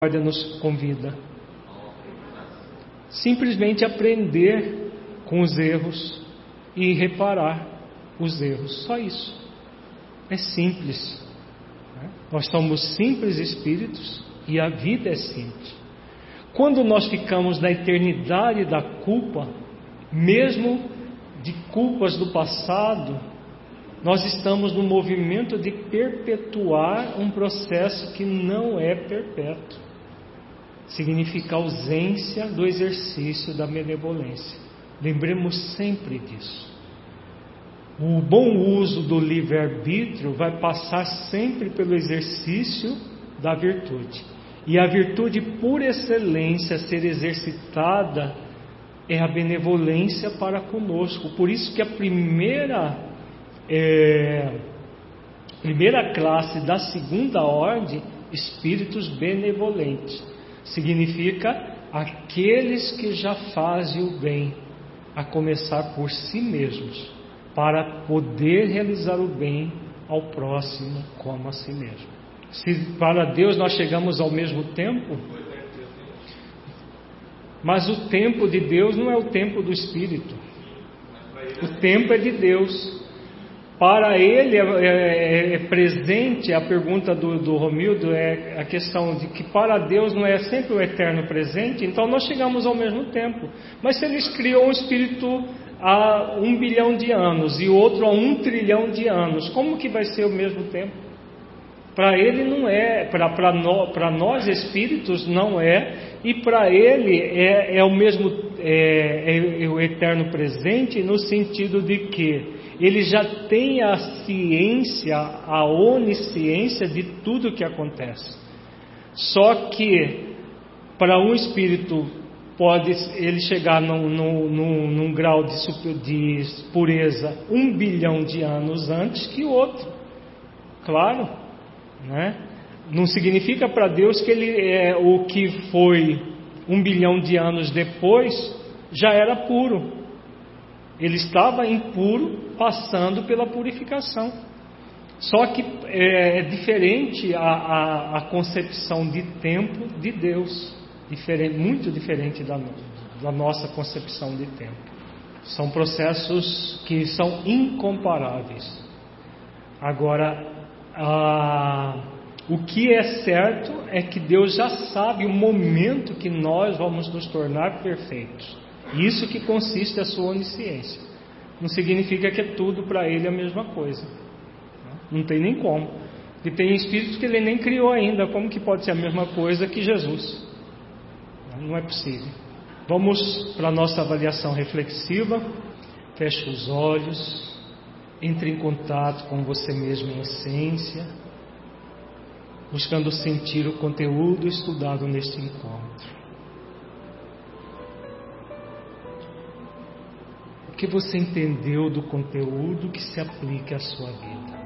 nos convida. Simplesmente aprender com os erros e reparar os erros. Só isso. É simples. Nós somos simples espíritos e a vida é simples. Quando nós ficamos na eternidade da culpa, mesmo de culpas do passado, nós estamos no movimento de perpetuar um processo que não é perpétuo. Significa ausência do exercício da benevolência. Lembremos sempre disso. O bom uso do livre-arbítrio vai passar sempre pelo exercício da virtude. E a virtude por excelência a ser exercitada é a benevolência para conosco. Por isso que a primeira classe da segunda ordem, espíritos benevolentes, significa aqueles que já fazem o bem, a começar por si mesmos, para poder realizar o bem ao próximo como a si mesmo. Se para Deus nós chegamos ao mesmo tempo, mas o tempo de Deus não é o tempo do Espírito. O tempo é de Deus. Para ele é presente, a pergunta do Romildo é a questão de que para Deus não é sempre o eterno presente, então nós chegamos ao mesmo tempo. Mas se Ele criou um espírito há 1 bilhão de anos e outro há 1 trilhão de anos, como que vai ser o mesmo tempo? Para Ele não é, para nós espíritos não é, e para Ele é o mesmo, é o eterno presente no sentido de que Ele já tem a ciência, a onisciência de tudo que acontece. Só que para um espírito pode ele chegar num grau de pureza 1 bilhão de anos antes que o outro. Claro, né? Não significa para Deus que ele o que foi 1 bilhão de anos depois já era puro. Ele estava impuro, passando pela purificação. Só que é diferente a concepção de tempo de Deus, muito diferente da nossa concepção de tempo. São processos que são incomparáveis. Agora, o que é certo é que Deus já sabe o momento que nós vamos nos tornar perfeitos. Isso que consiste a sua onisciência. Não significa que é tudo para Ele a mesma coisa. Não tem nem como. E tem espíritos que Ele nem criou ainda. Como que pode ser a mesma coisa que Jesus? Não é possível. Vamos para a nossa avaliação reflexiva. Feche os olhos. Entre em contato com você mesmo em essência, buscando sentir o conteúdo estudado neste encontro. O que você entendeu do conteúdo que se aplique à sua vida?